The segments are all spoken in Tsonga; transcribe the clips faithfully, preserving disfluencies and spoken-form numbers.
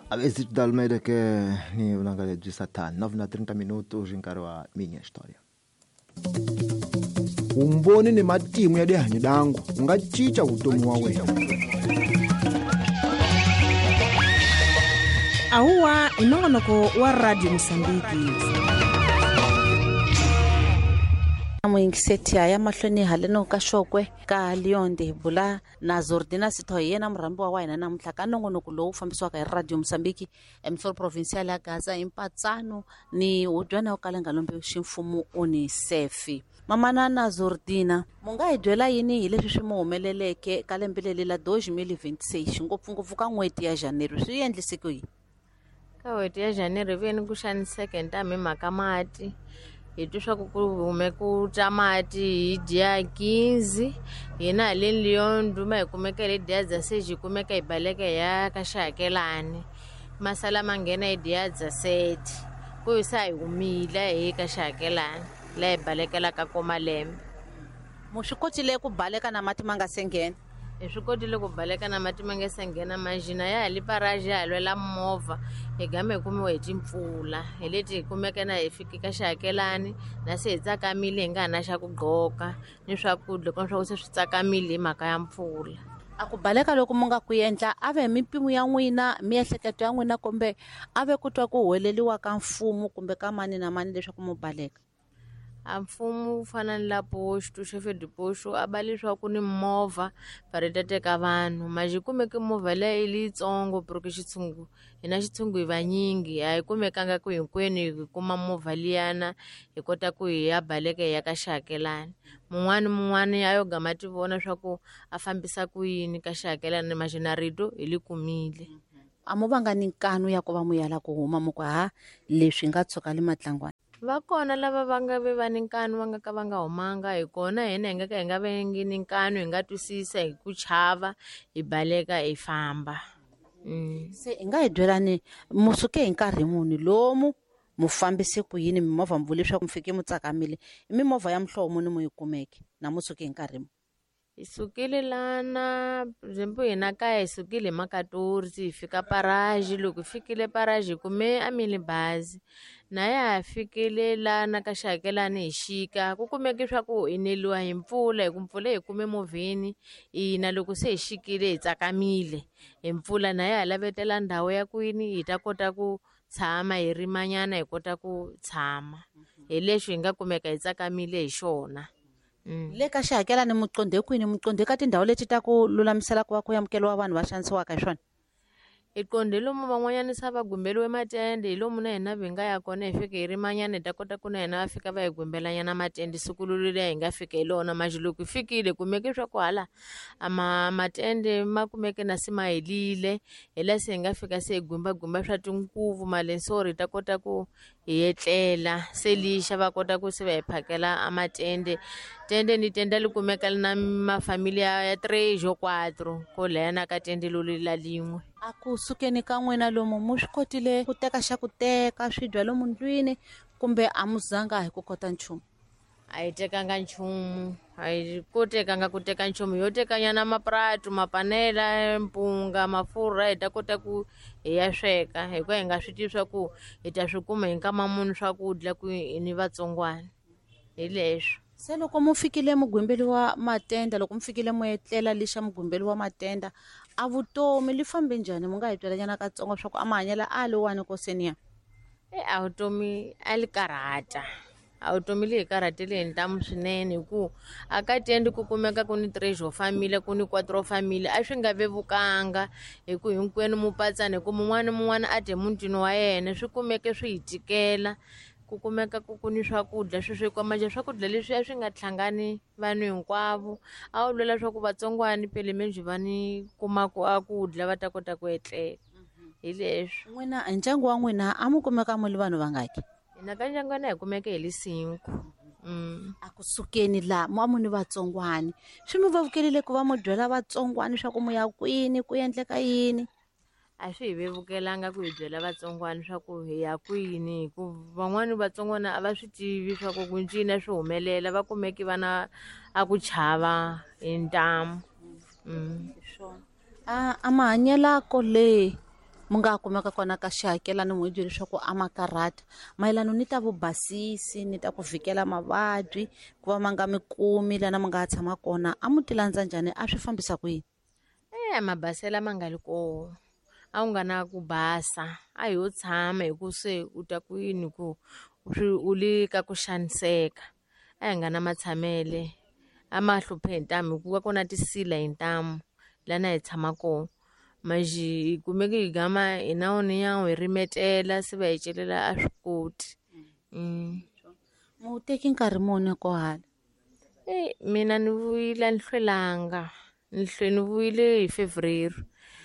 Avesito da Almeida que ni unangale de Satan, nove na trinta minutos nkarhi wa Minha História. Umbone ni matimu ya rihanyo dangu nga cinca vutomi wa wena. Ahuwa inongonoko wa Radio Msambiki. Muingisetia ya mahlweni haleno ka shokwe ka Leonde bula na Zordina sitho yena murambi wa wena namuhla ka nongonoko lowu fambisiwaka hi Radio Msambiki emforo provincial ya Gaza impatsano ni udwana wa kalenga lombe ximfumo UNICEF. Mamana na Zordina munga hi byela yini hi leswi swi mu humeleleke ka lembe leli la twenty twenty-six ngopfungopfu ka n'hweti ya January swi endliseke yini? Ka n'hweti ya January veni ku xaniseke ntame hi mhaka mati hi twi swa ku ku hume ku ta mati hi dya ginzi hina le Leon duma hi kumeka le Diaza Seji kumeka hi baleka ya ka Xihakelani masala mangena hi Diaza Seti ku hisa hi humile hi ka Xihakelani la hi balekela ka Komalembe. Mu swi kotile ku baleka na mati manga sengena? Hi swi kotile ku baleka na mati manga sengena majina ya hali paraji ya lwela movha hi game hi kumiwa hi timpfula hi leti hi kumeka na hi fiki ka Xihakelani na se hi tsakamile hi nga ha na xa ku gqoka ni swakudya ku swa ku se swi tsakamile hi mhaka ya mpfula. A ku baleka loko mu nga ku endla ave mimpimo ya n'wina miehleketo ya n'wina kumbe ave ku twa ku huweleliwa ka mfumo kumbe ka mani na mani leswaku mu baleka? A mfumo wu fana ni la posto chefe de posto a ba leswaku ni movha va ri ta teka vanhu maji kumeke movha leyi i liyitsongo porque xitshungu hi na xitshungu hi vanyingi a hi kumekanga ku hinkwenu hi kuma movha liyana hi kota ku hi ya baleka hi ya ka Xihakelani mun'wani mun'wani a yo gama ti vona swa ku a fambisa ku yini ka Xihakelani majina rito hi li kumile. A mu vanga ni nkanu ya ku va mu yala ku huma mu ku ha leswi nga tshuka le matlangwana? Va kona lava va nga ve va ni nkanu va nga ka va nga humanga hi kona hina hi nga ka hi nga vengi ni nkanu hi nga twisisa hi ku chava hi baleka hi famba. Mm. Se hi nga hi byelani mu suke hi nkarhi muni lomu mu fambise ku yini mimovha mvule leswaku mu fike mu tsakamile i mimovha ya muhlovo muni mu yi kumeke na mu suke hi nkarhi mu? Hi sukile lana zempo hina kaya hi sukile hi Makatori hi fika Paraji loko hi fikile Paraji hi kume a minibazi na ya fikile lana ka Xihakelani hi xika ku kumeke swa ku hi neliwa hi mpfula hi ku mpfula hi kume movheni hina loko se hi xikile hi tsakamile hi mpfula na ya lavetela ndhawu ya kwini hi ta kota ku tshama hi rimanyana hi kota ku tshama hi leswi hi nga kumeka hi tsakamile hi xona. Mm. Le ka Xihakelani muqonde kwini muqonde ka tindhawu leti ta ku lulamisela ku va ku yamukeliwa vanhu va xanisiwaka hi swona? Hi qonde lomu van'wanyana sa va gumbeliwe matende hi lomu na hina hi nga ya kona hi fike hi rimanyana hi ta kota ku na hina va fika va hi gumbelanyana matende siku lule hi nga fika hi lona maji loko hi fikile kumeke swa ku hala ama matende ma kumeke na se ma helile hi la se hi nga fika se hi gumbagumba swa tinkuvu malensori hi ta kota ku hi etlela se lixa va kota ku se va hi phakela amatende tende ni tenda li kumeka na mafamilia ya tres o quatro ko lena ka tende lolu la lin'we. A ku sukeni ka n'wina lomu mu swi kotile ku teka xa ku teka swidya lomu ndlwini kumbe a mu zanga hi ku kota nchumu? A hi tekanga nchumu a hi kotekanga ku teka nchumu yo tekanyana mapratu mapanela mpunga mafurha hi ta kota ku hi ya sweka hikuva hi nga swi tivi swa ku hi ta swi kuma hi nkama muni swakudya ku ni vatsongwana hi leswo. Se loko mu fikile mugwimbeli wa matenda loko mu fikile mu etlela lixa mugwimbeli wa matenda a vutomi li fambe njhani mu nga hi byelanyana katsongo swa ku a ma hanyela a lowani koseniya? E a vutomi a li karhata a vutomi leyi karhatele hi ntamu swinene hi ku a ka tende ku kumeka ku ni tres o famile ku ni quattro famile a swi nga vevukanga hi ku hinkwenu mu patsana hi ku mun'wana mun'wana a dye mutini wa yena swi kumeke swi hi tikela ku kumeka ku ku ni swakudya swi swekiwa maja swakudya leswi a swi nga hlangani vanhu hinkwavo a wu lwela swa ku vatsongwani pele menji va ni kumaku a kudya va ta kota ku etlela hi leswo. N'wina ndyangu wa n'wina a mu kumeka mu li vanhu vangaki? Hina ka ndyangwana hi kumeke hi li cinco. Mm. A ku sukeni la mu a mu ni vatsongwani swi mi vevukelile ku va mu byela vatsongwani swa ku mu ya kwini ku endleka yini? A swi hi vevukelanga ku hi byela vatsongwana swa ku hi ya kwini hi ku van'wani vatsongwana a va swi tivi swa ku ku ncina swi humelela va kumeki vana a ku chava hi ntamu. a a mahanyelako le mu nga kumeka kona ka xihakelani n'wi byele leswaku a ma karhata mayelana ni ta vubasisi ni ta ku vhikela mavabyi ku va ma nga mi kumi lana mi nga tshama kona a mu ti landza njhani a swi fambisa ku yini e mabasela ma nga ri koho a wu nga na ku basa a hi yo tshama hi ku se u ta ku yini ku u le ka ku xaniseka a hi nga na matshamele a ma hluphe hi ntamu hikuva ku na tisila hi ntamu lana hi tshama kona maji hi kumeke hi gama hi na wona yan'we hi rimetela se va hi celela a swi koti mu teki nkarhi muni ko hala e mina ni vuyile ni hlwelanga ni hlwe ni vuyile hi February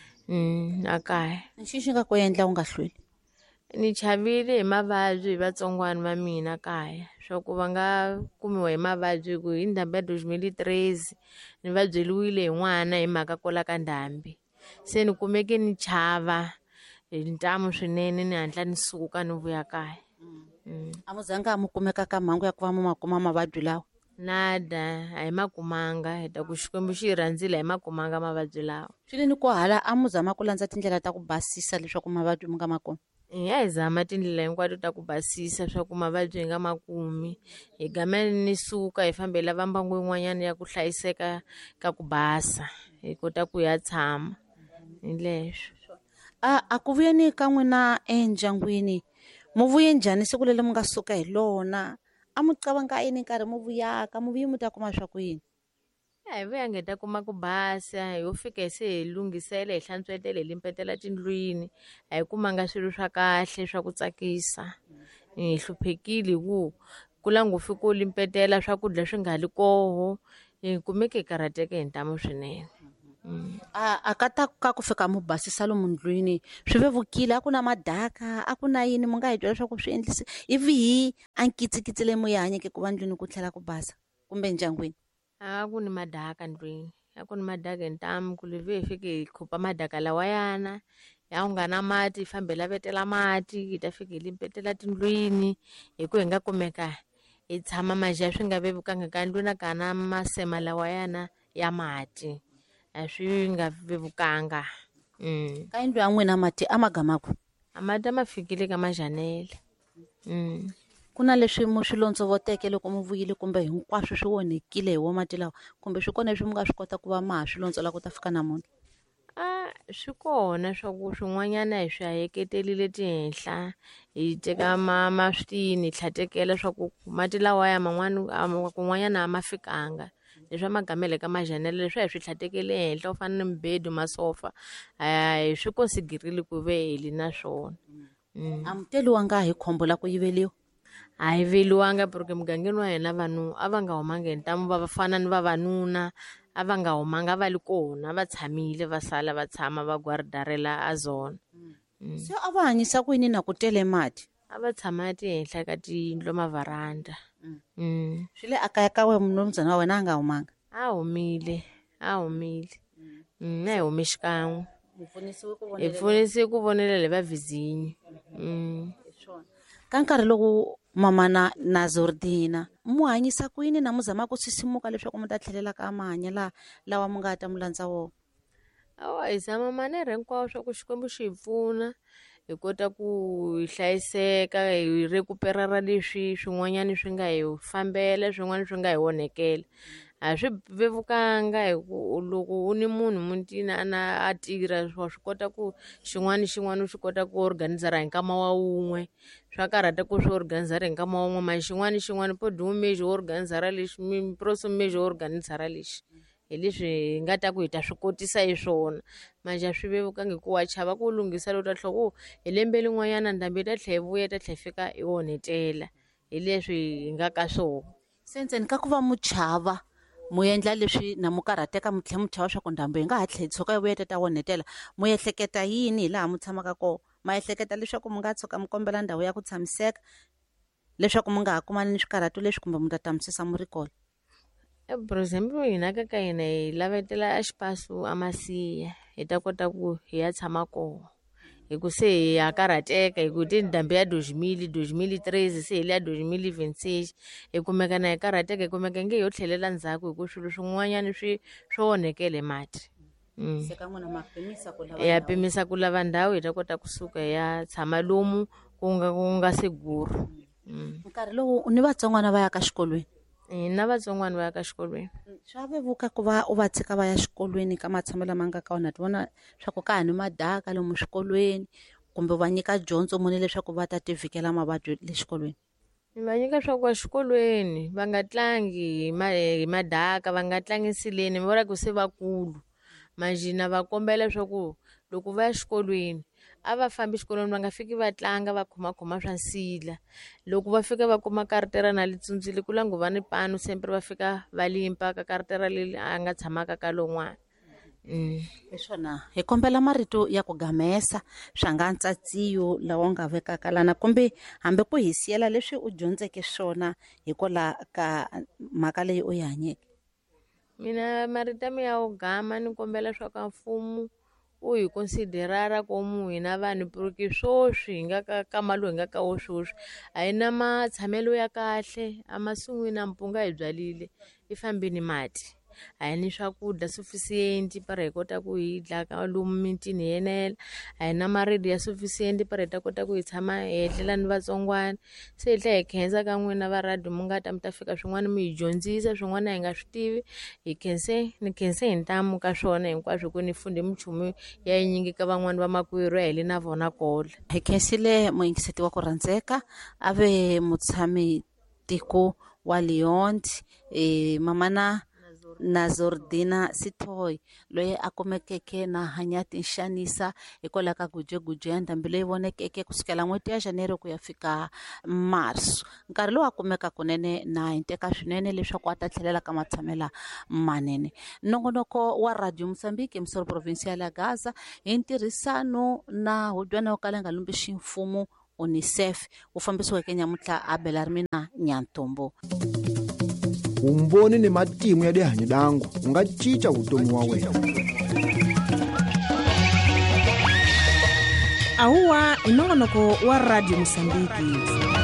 a kaya xi xi nga ku endla u nga hlweli ni chavile hi mavabyi hi vatsongwana va mina kaya swa ku va nga kumiwa hi mavabyi ku hi ndhambi ya deux mille treize ni va byeliwile hi n'wana hi mhaka kola ka ndhambi se ni kumeke ni chava hi ntamu swinene ni hatla ni suka ni vuya kaya a mu zanga mu kumeka ka mhangu ya ku va mu ma kuma mavabyi lawa nada a hi makumanga hi ta ku xikwembu xi hi rhandzile a hi makumanga mavabyi lawa swileni ko hala a mu zama ku landza tindlela ta ku basisa leswaku mavabyi mu nga ma kumi hi ya hi zama tindlela hinkwato ta ku basisa swa ku mavabyi hi nga makumi hi game ni suka hi fambela va mbangu yin'wanyana ya ku hlayiseka ka ku basa hi kota ku ya tshama hi leswo a a ku vuyeni ka n'wina endyangwini mu vuye njhani siku leri mu nga suka hi lona a mu cabanga yini nkarhi mu vuyaka mu vuye mu ta kuma swa ku yini a hi vuya nge ta kuma ku basa hi yo fika hi se hi lunghisele hi hlantswetele hi limpetela tindlwini a hi kumanga swilo swa kahle swa ku tsakisa hi hluphekile ku ku langufi ku limpetela swakudya swi nga li koho hi kumeke hi karhateke hi ntamu swinene a a ka ta ka ku fika mu basisa lomu ndlwini swi vevukile a ku na madaka a ku na yini mu nga hi byela leswaku swi endlise ivi hi a nkitsikitsi leyi mu yi hanyeke ku va ndlwini ku tlhela ku basa kumbe ndyangwini a ku ni madaka ndlwini a ku ni madaka hi ntamu ku levi hi fike hi khupha madaka lawayana ya ku nga na mati hi fambe lavetela mati hi ta fika hi limpetela tindlwini hi ku hi nga kumeka hi tshama maji swi nga vevukanga ka ndlwini a ka na masema lawayana ya mati a swi nga vevukanga ka yindlu ya n'wina mati a ma gamaku a mati a ma fikile ka majanele ku na leswi mu swi lontsovoteke loko mu vuyile kumbe hinkwaswo swi onhekile hi wo mati lawa kumbe swi kona leswi mu nga swi kota ku va ma ha swi londzola ku ta fika namuntlha a swi kona swa ku swin'wanyana hi swi hayeketelile tihenhla hi teka ma maswitini hi tlhatekela swa ku mati lawaya man'wani kun'wanyana a ma fikanga leswi a magamele ka majanele leswi a hi swi tlhatekele henhla u fana ni mibedo masofa a hi swi konsigirile ku ve heli na swona a mu teliwanga hi khombo la ku yiveliwa a hi veliwanga porque mugangeni wa hina vanhu a va nga humanga hi ntamu va fana ni vavanuna a va nga humanga va li kona va tshamile va sala va tshama va gwaridarela a zona se a va hanyisa ku yini na ku tele mati a va tshama tihenhla ka tiyindlo mavaranda swi le akaya ka we mnumbyana wa wena a nga humanga a humile a humile a hi hume xikan'we hi pfunisiwe ku vonela le vavizinyi ka nkarhi loku mama na na Zordina mu hanyisa ku yini na mu zama ku sisimuka leswaku mu ta tlhelela ka mahanyela lawa mu nga ta mu landza wona awa hi zama manere hinkwawo swa ku xikwembu xi hi pfuna hi kota ku hi hlayiseka hi rekuperara leswi swin'wanyana swi nga hi fambela swin'wana swi nga hi onhekela a swi vevukanga hi ku loko u ni munhu mutini a na a tirha wa swi kota ku xin'wana xin'wana u swi kota ku organizera hi nkama wa wun'we swa karhata ku swi organizera hi nkama wa wun'we ma xin'wana xin'wana podi wumeji wo organizera lexi miproso meji wo organizera lexi hi leswi hi nga ta ku hi ta swi kotisa hi swona manje a swi vevukanga hi ku wa chava ku lunghisa loko ta tlhela ku hi lembe lin'wanyana ndhambi ta tlhela vuya ta tlhela fika i onhetela hi leswi hi nga ka swona se ntseni ka ku va mu chava mu endla leswi na mu karhateka mu tlhela mu chava swa ku ndhambi hi nga ha tlhela tshuka yi vuya ta ta onhetela mu ehleketa yini hi laha mu tshamaka kona ma ehleketa leswaku mu nga tshuka mu kombela ndhawu ya ku tshamiseka leswaku mu nga ha kumani ni swikarhato leswi kumbe mu ta tamisisa mu ri kona for example hina ka ka hina hi lavetela a xipasu a masiya hi ta kota ku hi ya tshama kona hi ku se hi ya karhateka hi ku ti ndhambi ya deux mille deux mille treize se hi le ya deux mille vingt-six hi kumeka na hi karhateka hi kumeka nge hi yo tlhelela ndzhaku hi ku swilo swin'wanyana swi swo onhekele mati Mm. se ka n'wina ma pimisa ku lava ya ndhawu. pimisa ku lava ndhawu hi ta kota kusuka ya tshama lomu ku nga ku nga seguro. Mm. nkarhi lowu ni vatsongwana va ya ka xikolweni na vatsongwana va ya ka xikolweni swa vevuka ku va u va tshika va ya xikolweni ka matshamo lama nga ka wona ti vona swa ku ka ha ni madaka lomu swikolweni kumbe va nyika dyondzo muni leswaku va ta tivhikela mavabyi le xikolweni? ni va nyika swa ku xikolweni va nga tlangi hi ma- hi madaka va nga tlangi sileni va vula ku se vakulu manjina va kombela leswaku loko va ya xikolweni a va fambi xikolweni va nga fiki va tlanga va khomakhoma swa nsila loko va fika va kuma karitera na litsundzile ku langu va ni panu sempre va fika va limpa ka karitera leyi a nga tshamaka ka lon'wana. Mm. Hi swona hi kombela marito ya ku gamesa swa nga ntsatsiyo lawa nga vekaka lana kumbe hambi ku hi siyela leswi u dyondzeke swona hikola ka mhaka leyi u yi hanyeke. Mina maritami ya ugama ni kombela swa ka mfumo u hi considerara komu hina vanhu porque swoswi hi nga ka kama lowu hi nga ka wo swoswi a hi na matshamelo ya kahle a masin'wini a mpunga hi byalile i fambini mati a hi ni swakudya sufficient para hi kota ku hi dya ka lomu mitini hi yenela a hi na maredi ya sufficient para hi ta kota ku hi tshama hi etlela ni vatsongwana se hi tlhela hi khensa ka n'wina va radio mu nga ta mi ta fika swin'wana mi hi dyondzisa swin'wana hi nga swi tivi hi khense ni khense hi ntamu ka swona hinkwaswo ku ni funde minchumu ya yinyingi ka van'wani va makwerhu a hi le na vona kola. Hi khensile muyingiseti wa ku rhandzeka a ve mutshami tiko wa Leond e mamana Nazordina Sithoyi loyi a kumekeke na hanya tinxanisa hikola ka gujeguje ya ndhambi leyi vonekeke kusukela n'hweti ya Janero ku ya fika Marso. Nkarhi lowu a kumeka kunene na hi nteka swinene leswaku a ta tlhelela ka matshamela manene. Nongonoko wa Radio Mozambique emisoro provincial ya Gaza hi ntirhisano na hudwana yo kala nga lumbi ximfumo UNICEF wu fambisiweke nyamutlha a Belarmina Nyantombo. Vumbhoni ni matimu ya rihanyo dangu u nga cinca vutomi wa wena. Awuwa i nongonoko wa Radio Mozambique.